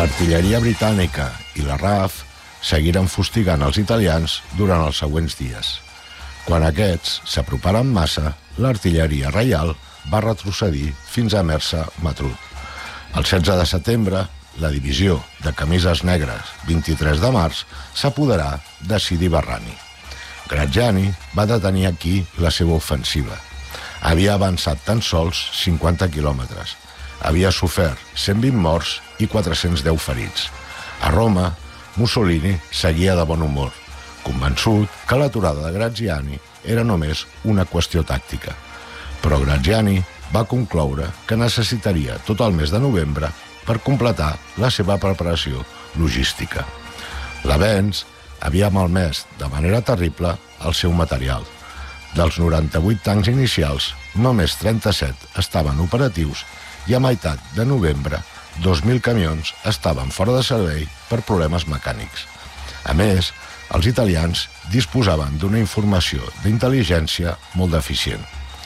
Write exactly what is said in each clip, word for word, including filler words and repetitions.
L'artilleria britànica i la R A F seguiren fustigant els italians durant els següents dies. Quan aquests s'aproparen massa, l'artilleria reial va retrocedir fins a Mersa Matruh. El setze de setembre, la divisió de camises negres vint-i-tres de març s'apoderà de Sidi Barrani. Graziani va detenir aquí la seva ofensiva. Havia avançat tan sols cinquanta quilòmetres. Havia sofert cent vint morts i quatre-cents deu ferits. A Roma, Mussolini seguia de bon humor, convençut que l'aturada de Graziani era només una qüestió tàctica. Però Graziani va concloure que necessitaria tot el mes de novembre per completar la seva preparació logística. L'avenç havia malmès de manera terrible el seu material. Dels noranta-vuit tancs inicials, només trenta-set estaven operatius i a meitat de novembre, dos mil camions estaven fora de servei per problemes mecànics. A més, els italians disposaven d'una informació d'intel·ligència molt deficient.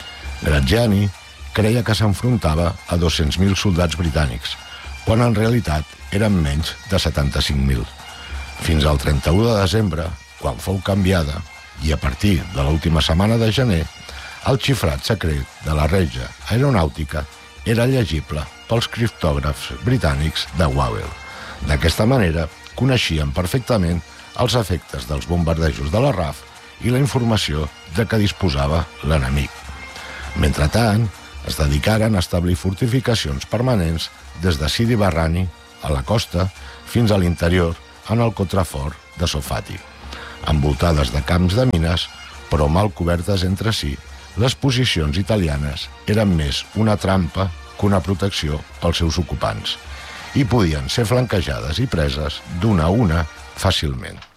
Graziani creia que s'enfrontava a dos-cents mil soldats britànics, quan en realitat eren menys de setanta-cinc mil. Fins al trenta-u de desembre, quan fou canviada, i a partir de l'última setmana de gener, el xifrat secret de la Regia Aeronàutica era llegible pels criptògrafs britànics de Wavell. D'aquesta manera, coneixien perfectament els efectes dels bombardejos de la R A F i la informació de què disposava l'enemic. Mentrestant, es dedicaren a establir fortificacions permanents des de Sidi Barrani, a la costa, fins a l'interior, en el contrafort de Sofati. Envoltades de camps de mines, però mal cobertes entre si, les posicions italianes eren més una trampa que una protecció pels seus ocupants i podien ser flanquejades i preses d'una a una fàcilment.